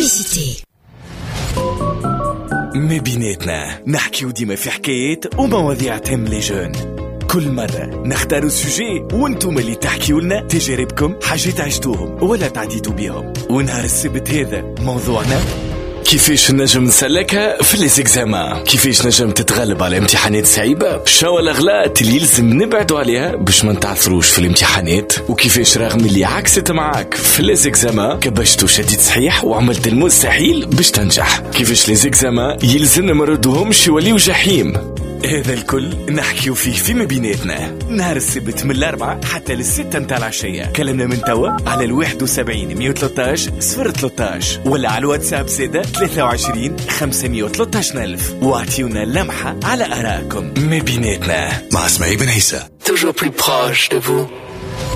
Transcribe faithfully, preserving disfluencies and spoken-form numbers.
بوبليسيتي. ما بيناتنا نحكيو ديما في حكايات ومواضيع تهم لي جون. كل مرة نختاروا سوجي وانتم اللي تحكيوا لنا تجاربكم، حاجات عشتوهم ولا تعديتوا بيهم. ونهار السبت هذا موضوعنا كيفاش نجم نسلكها في ليزيكزامان، كيفاش نجم تتغلب على امتحانات صعيبة، شو الأغلاط اللي يلزم نبعدوا عليها باش ما نتعثروش في الامتحانات، وكيفاش رغم اللي عكست معاك في ليزيكزامان كبشتو شديد صحيح وعملت المستحيل باش تنجح، كيفاش ليزيكزامان يلزم نمردوهمش يوليو جحيم. هذا الكل نحكيو فيه في ما بيناتنا نهار السبت من الأربعة حتى للستة متاع العشية. كلامنا من توا على الواحد وسبعين مية وثلاثة عشر صفر ثلاثة عشر ولا على الواتساب زادة ثلاثة وعشرين خمسمية وثلاثة عشر ألف، واعطيونا لمحة على آرائكم. ما بيناتنا مع اسماعيل بن عيسى. Toujours plus proche de vous.